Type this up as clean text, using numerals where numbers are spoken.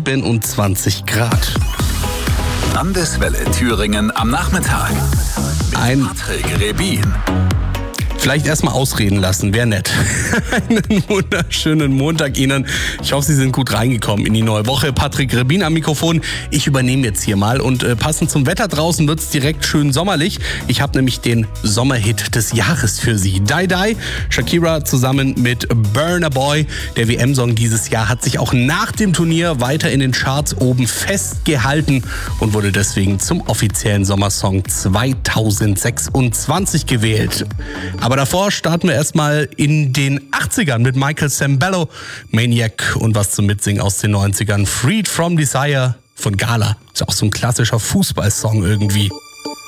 27 Grad. Landeswelle Thüringen am Nachmittag. Mit Patrick Rebin. Vielleicht erstmal ausreden lassen, wäre nett. Einen wunderschönen Montag Ihnen. Ich hoffe, Sie sind gut reingekommen in die neue Woche. Patrick Rebin am Mikrofon. Ich übernehme jetzt hier mal und passend zum Wetter draußen wird es direkt schön sommerlich. Ich habe nämlich den Sommerhit des Jahres für Sie. Die Die, Shakira zusammen mit Burna Boy. Der WM-Song dieses Jahr hat sich auch nach dem Turnier weiter in den Charts oben festgehalten und wurde deswegen zum offiziellen Sommersong 2026 gewählt. Aber davor starten wir erstmal in den 80ern mit Michael Sembello, Maniac und was zum Mitsingen aus den 90ern. Freed from Desire von Gala. Ist auch so ein klassischer Fußballsong irgendwie.